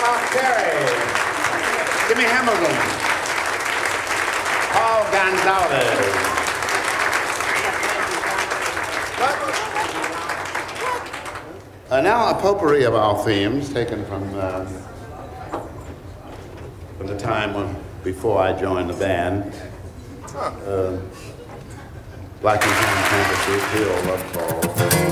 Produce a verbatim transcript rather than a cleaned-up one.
Doc Terry, Jimmy Hamilton, Paul Gonzalez. Uh, now a potpourri of our themes taken from uh, from the time when, before I joined the band. Uh, Black and Tan Fantasy, Hill, Love Call.